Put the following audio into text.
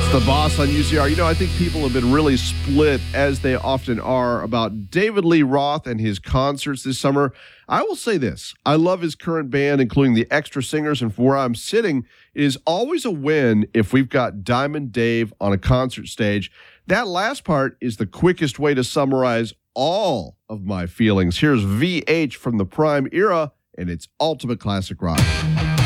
The Boss on UCR. I think people have been really split, as they often are, about David Lee Roth and his concerts this summer. I will say this. I love his current band, including the extra singers, and from where I'm sitting, it is always a win if we've got Diamond Dave on a concert stage. That last part is the quickest way to summarize all of my feelings. Here's VH from the Prime era, and it's ultimate classic rock.